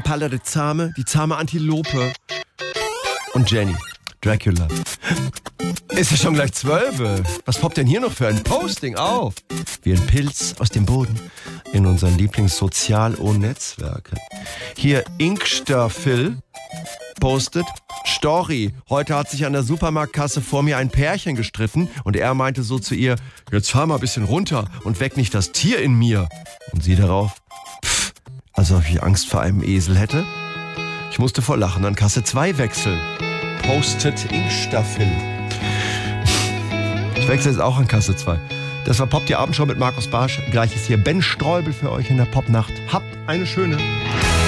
Palla die zahme Antilope. Und Jenny, Dracula. Ist ja schon gleich 12. Was poppt denn hier noch für ein Posting auf? Wie ein Pilz aus dem Boden in unseren Lieblingssozial-O-Netzwerken. Hier Inkster Phil postet: Story, heute hat sich an der Supermarktkasse vor mir ein Pärchen gestritten und er meinte so zu ihr: Jetzt fahr mal ein bisschen runter und weck nicht das Tier in mir. Und sie darauf: Pff, als ob ich Angst vor einem Esel hätte. Ich musste vor Lachen an Kasse 2 wechseln. Postet Inkster Phil. Ich wechsle jetzt auch an Kasse 2. Das war Pop die Abendshow mit Markus Barsch. Gleich ist hier Ben Streubel für euch in der Popnacht. Habt eine schöne.